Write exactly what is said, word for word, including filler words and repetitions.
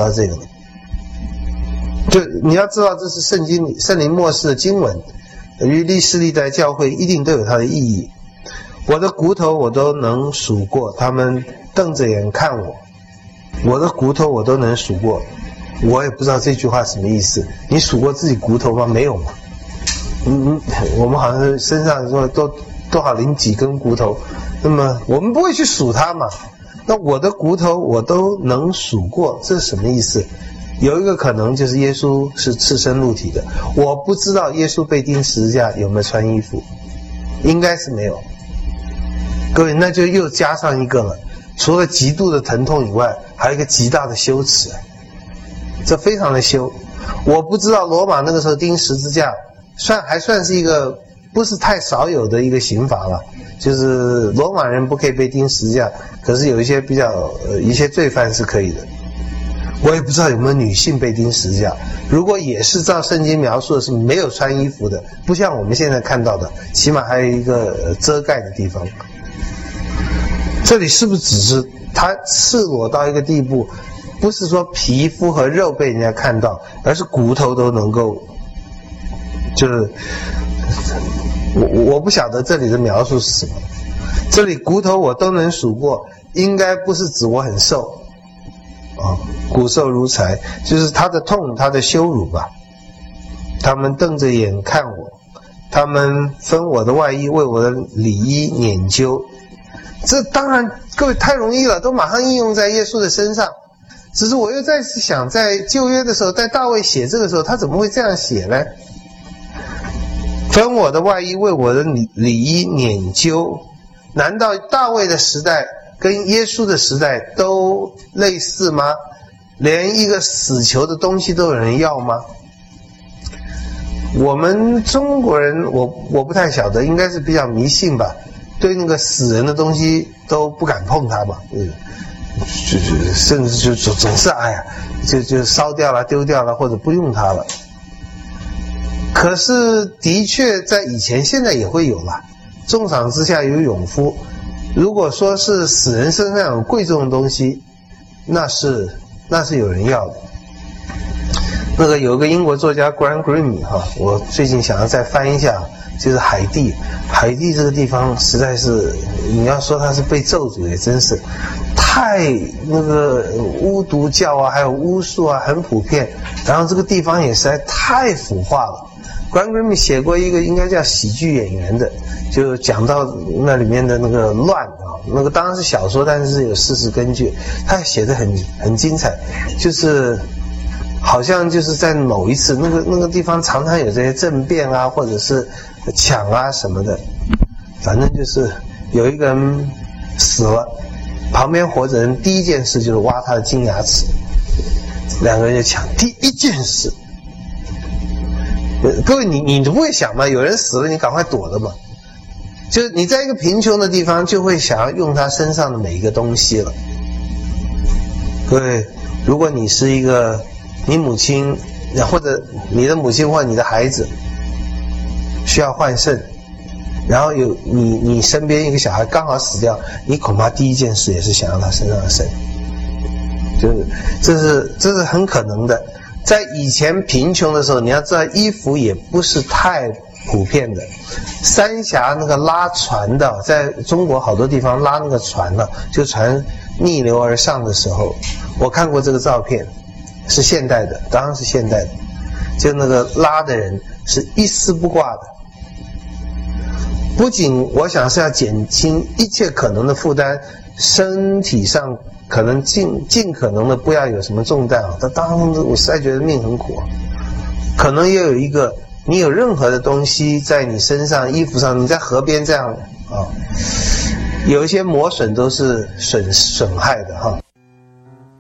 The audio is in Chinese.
到这个了。就你要知道，这是圣经圣灵默示的经文，于历世历代教会一定都有它的意义。我的骨头我都能数过，他们瞪着眼看我，我的骨头我都能数过。我也不知道这句话什么意思。你数过自己骨头吗？没有嘛。嗯，我们好像是身上说多多少零几根骨头，那么我们不会去数它嘛。那我的骨头我都能数过，这是什么意思？有一个可能就是耶稣是赤身露体的，我不知道耶稣被钉十字架有没有穿衣服，应该是没有。各位，那就又加上一个了，除了极度的疼痛以外，还有一个极大的羞耻，这非常的羞。我不知道罗马那个时候钉十字架算还算是一个不是太少有的一个刑罚了，就是罗马人不可以被钉十字架，可是有一些比较呃一些罪犯是可以的。我也不知道有没有女性被钉十字架，如果也是照圣经描述的是没有穿衣服的，不像我们现在看到的，起码还有一个遮盖的地方。这里是不是只是他赤裸到一个地步，不是说皮肤和肉被人家看到，而是骨头都能够，就是我我不晓得这里的描述是什么。这里骨头我都能数过，应该不是指我很瘦啊，骨瘦如柴，就是他的痛，他的羞辱吧。他们瞪着眼看我，他们分我的外衣，为我的里衣捻揪。这当然各位太容易了，都马上应用在耶稣的身上。只是我又再次想，在旧约的时候，在大卫写这个时候，他怎么会这样写呢？分我的外衣，为我的里里衣捻揪。难道大卫的时代跟耶稣的时代都类似吗？连一个死囚的东西都有人要吗？我们中国人，我我不太晓得，应该是比较迷信吧，对那个死人的东西都不敢碰它吧，嗯，就就甚至就总总是哎呀，就就烧掉了、丢掉了，或者不用它了。可是的确在以前，现在也会有啦。重赏之下有勇夫，如果说是死人身上有贵重的东西，那是那是有人要的。那个有个英国作家 Graham Greene 哈，我最近想要再翻一下，就是海地。海地这个地方实在是，你要说它是被咒诅，也真是太那个巫毒教啊，还有巫术啊，很普遍。然后这个地方也实在太腐化了。Graham Greene 写过一个应该叫喜剧演员的，就讲到那里面的那个乱啊，那个当然是小说，但是有事实根据，他写得很很精彩，就是好像就是在某一次那个那个地方常常有这些政变啊，或者是抢啊什么的，反正就是有一个人死了，旁边活着人第一件事就是挖他的金牙齿，两个人就抢，第一件事。各位，你你不会想吗？有人死了，你赶快躲了嘛。就是你在一个贫穷的地方，就会想要用他身上的每一个东西了。各位，如果你是一个你母亲，或者你的母亲或你的孩子需要换肾，然后有你你身边一个小孩刚好死掉，你恐怕第一件事也是想要他身上的肾，就是这是这是很可能的。在以前贫穷的时候，你要知道衣服也不是太普遍的。三峡那个拉船的，在中国好多地方拉那个船的，就船逆流而上的时候，我看过这个照片，是现代的，当然是现代的，就那个拉的人是一丝不挂的。不仅我想是要减轻一切可能的负担，身体上可能尽尽可能的不要有什么重担啊！他当时我实在觉得命很苦，可能也有一个，你有任何的东西在你身上、衣服上，你在河边这样啊，有一些磨损都是损损害的哈。